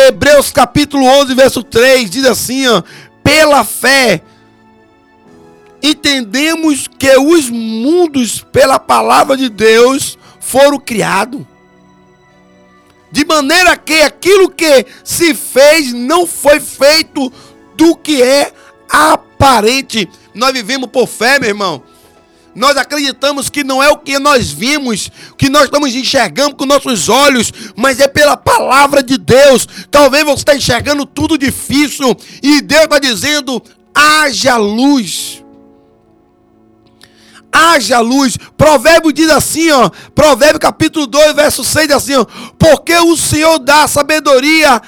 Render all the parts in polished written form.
Hebreus capítulo 11, verso 3, diz assim, ó: pela fé, entendemos que os mundos, pela palavra de Deus, foram criados. De maneira que aquilo que se fez não foi feito do que é aparente. Nós vivemos por fé, meu irmão. Nós acreditamos que não é o que nós vimos, que nós estamos enxergando com nossos olhos, mas é pela palavra de Deus. Talvez você está enxergando tudo difícil e Deus está dizendo: haja luz. Haja luz. Provérbio diz assim, ó, Provérbio capítulo 2, verso 6, diz assim, ó: porque o Senhor dá sabedoria,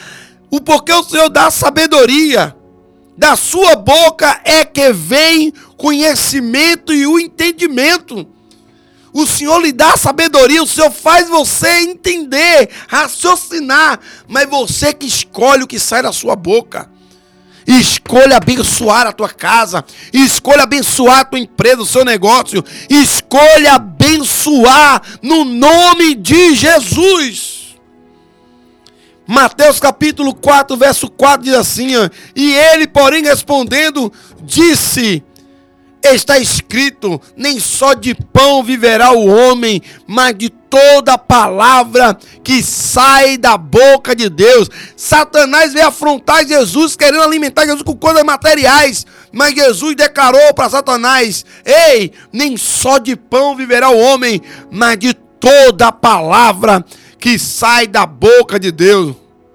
da sua boca é que vem conhecimento e o entendimento. O Senhor lhe dá sabedoria, o Senhor faz você entender, raciocinar, mas você que escolhe o que sai da sua boca. Escolha abençoar a tua casa, escolha abençoar a tua empresa, o seu negócio, escolha abençoar no nome de Jesus. Mateus capítulo 4, verso 4 diz assim, ó: e ele, porém, respondendo, disse: está escrito, nem só de pão viverá o homem, mas de toda palavra que sai da boca de Deus. Satanás veio afrontar Jesus, querendo alimentar Jesus com coisas materiais, mas Jesus declarou para Satanás: ei, nem só de pão viverá o homem, mas de toda palavra que sai da boca de Deus.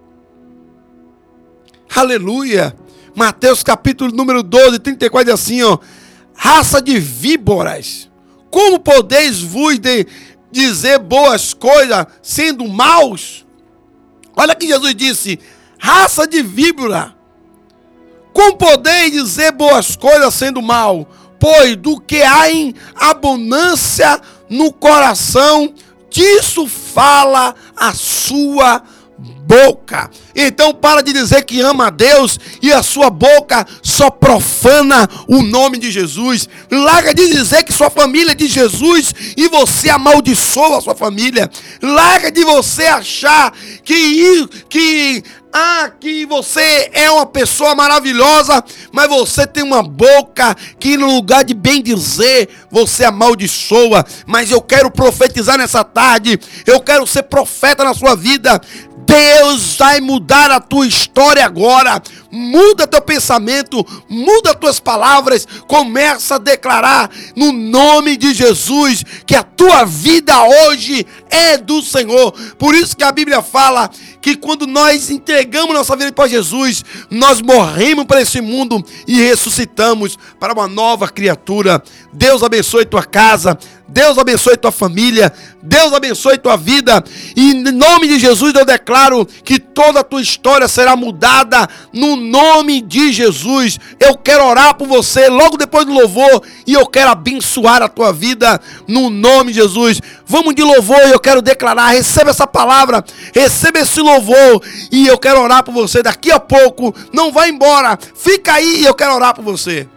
Aleluia. Mateus capítulo número 12, 34 diz assim, ó: raça de víboras, como podeis vos dizer boas coisas sendo maus? Olha que Jesus disse: raça de víbora, como podeis dizer boas coisas sendo mal? Pois do que há em abundância no coração, disso fala a sua boca. Então para de dizer que ama a Deus e a sua boca só profana o nome de Jesus. Larga de dizer que sua família é de Jesus e você amaldiçoa a sua família. Larga de você achar que você é uma pessoa maravilhosa, mas você tem uma boca que no lugar de bem dizer, você amaldiçoa. Mas eu quero profetizar nessa tarde, eu quero ser profeta na sua vida. Deus vai mudar a tua história agora. Muda teu pensamento, muda tuas palavras, começa a declarar no nome de Jesus que a tua vida hoje é do Senhor. Por isso que a Bíblia fala que quando nós entregamos nossa vida para Jesus, nós morremos para esse mundo e ressuscitamos para uma nova criatura. Deus abençoe tua casa, Deus abençoe tua família, Deus abençoe tua vida. E em nome de Jesus eu declaro que toda a tua história será mudada no nome de Jesus. Eu quero orar por você logo depois do louvor e eu quero abençoar a tua vida no nome de Jesus. Vamos de louvor e eu quero declarar: receba essa palavra, receba esse louvor e eu quero orar por você daqui a pouco. Não vai embora, fica aí e eu quero orar por você.